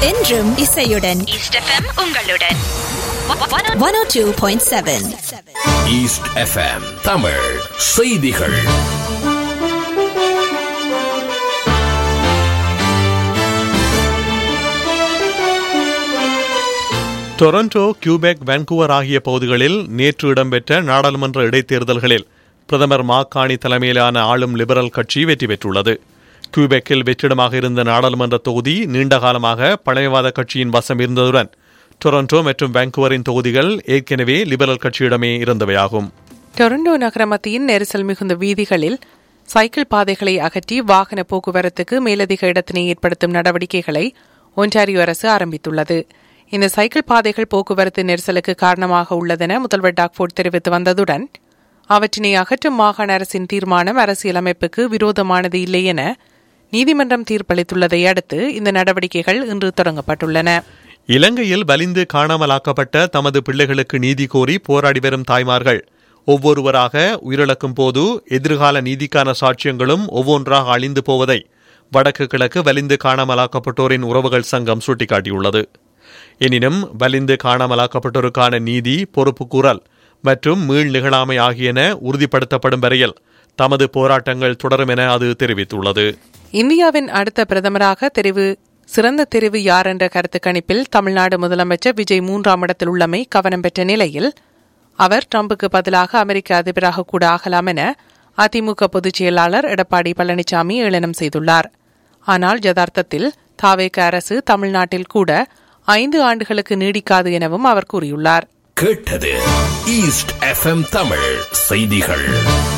என்றும் இசையுடன் east FM உங்களுடன் 102.7 ஈஸ்ட் எஃப்எம் தமிழ் செய்திகள். டொரண்டோ, கியூபெக், வான்கூவர் ஆகிய பகுதிகளில் நேற்று இடம்பெற்ற நாடாளுமன்ற இடைத்தேர்தல்களில் பிரதமர் மாக்கானி தலைமையிலான ஆளும் லிபரல் கட்சி வெற்றி பெற்றுள்ளது. கியூபெக்கில் வெற்றிடமாக இருந்த நாடாளுமன்ற தொகுதி நீண்டகாலமாக பழமைவாத கட்சியின் வசம் இருந்ததுடன் டொரண்டோ மற்றும் வான்கூவரின் தொகுதிகள் ஏற்கனவே லிபரல் கட்சியிடமே இருந்தவையாகும். டொரண்டோ நகர மத்தியின் நெரிசல் மிகுந்த வீதிகளில் சைக்கிள் பாதைகளை அகற்றி வாகன போக்குவரத்துக்கு மேலதிக இடத்தினை ஏற்படுத்தும் நடவடிக்கைகளை ஒன்டாரியோ அரசு ஆரம்பித்துள்ளது. இந்த சைக்கிள் பாதைகள் போக்குவரத்து நெரிசலுக்கு காரணமாக உள்ளதென முதல்வர் டாக்ஃபோர்ட் தெரிவித்து வந்ததுடன் அவற்றினை அகற்றும் மாகாண அரசின் தீர்மானம் அரசியலமைப்புக்கு விரோதமானது இல்லை என நீதிமன்றம் தீர்ப்பளித்துள்ளதை அடுத்து இந்த நடவடிக்கைகள் இன்று தொடங்கப்பட்டுள்ளன. இலங்கையில் வலிந்து காணாமலாக்கப்பட்ட தமது பிள்ளைகளுக்கு நீதி கோரி போராடி வரும் தாய்மார்கள் ஒவ்வொருவராக உயிரிழக்கும் போது எதிர்கால நீதிக்கான சாட்சியங்களும் ஒவ்வொன்றாக அழிந்து போவதை வடக்கு கிழக்கு வலிந்து காணாமலாக்கப்பட்டோரின் உறவுகள் சங்கம் சுட்டிக்காட்டியுள்ளது. எனினும் வலிந்து காணாமலாக்கப்பட்டோருக்கான நீதி, பொறுப்புக்கூறல் மற்றும் மீள் நிகழாமை ஆகியன உறுதிப்படுத்தப்படும் வரையில் தமது போராட்டங்கள் தொடரும் என அது தெரிவித்துள்ளது. இந்தியாவின் அடுத்த பிரதமராக சிறந்த தெரிவு யார் என்ற கருத்து கணிப்பில் தமிழ்நாடு முதலமைச்சர் விஜய் 3ஆம் இடத்தில் உள்ளமை கவனம் பெற்ற நிலையில் அவர் டிரம்புக்கு பதிலாக அமெரிக்க அதிபராக கூட ஆகலாம் என அதிமுக பொதுச் செயலாளர் எடப்பாடி பழனிசாமி ஏளனம் செய்துள்ளார். ஆனால் யதார்த்தத்தில் தாவேக அரசு தமிழ்நாட்டில் கூட 5 ஆண்டுகளுக்கு நீடிக்காது எனவும் அவர் கூறியுள்ளார். கேட்டது ஈஸ்ட் எஃப்எம் தமிழ் செய்திகள்.